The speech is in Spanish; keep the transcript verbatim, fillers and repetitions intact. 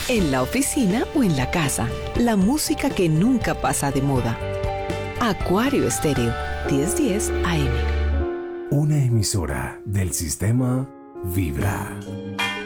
en la oficina o en la casa. La música que nunca pasa de moda. Acuario Estéreo, diez diez A M. Una emisora del sistema Vibra.